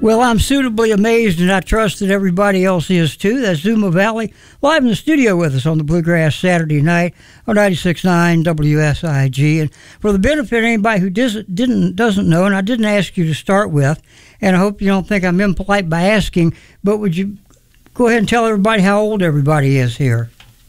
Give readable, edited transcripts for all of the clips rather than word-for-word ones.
Well, I'm suitably amazed, and I trust that everybody else is too. That's Zuma Valley live in the studio with us on the Bluegrass Saturday night on 96.9 WSIG. And for the benefit of anybody who doesn't know, and I didn't ask you to start with, and I hope you don't think I'm impolite by asking, but would you go ahead and tell everybody how old everybody is here?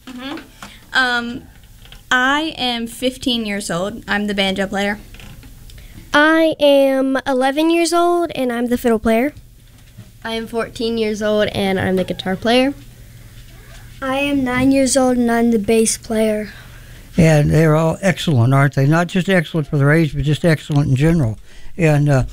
I am 15 years old. I'm the banjo player. I am 11 years old, and I'm the fiddle player. I am 14 years old, and I'm the guitar player. I am 9 years old, and I'm the bass player. And they're all excellent, aren't they? Not just excellent for their age, but just excellent in general. And,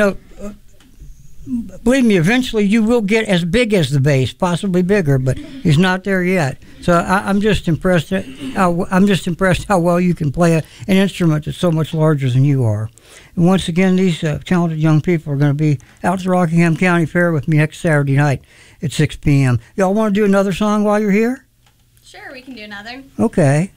believe me, eventually you will get as big as the bass, possibly bigger, but he's not there yet. So I'm just impressed. I'm just impressed how well you can play an instrument that's so much larger than you are. And once again, these talented young people are going to be out at the Rockingham County Fair with me next Saturday night at 6 p.m. Y'all want to do another song while you're here? Sure, we can do another. Okay.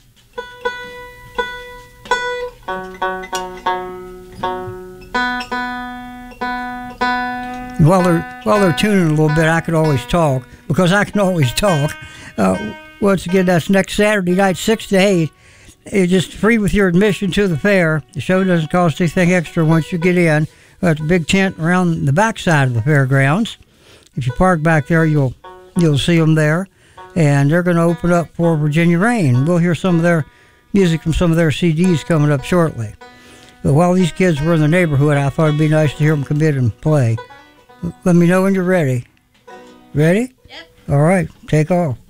While they're tuning a little bit, I could always talk, because I can always talk. Once again, that's next Saturday night, 6 to 8. It's just free with your admission to the fair. The show doesn't cost anything extra once you get in. It's a big tent around the backside of the fairgrounds. If you park back there, you'll see them there. And they're going to open up for Virginia Rain. We'll hear some of their music from some of their CDs coming up shortly. But while these kids were in the neighborhood, I thought it'd be nice to hear them come in and play. Let me know when you're ready. Ready? Yep. All right, take off.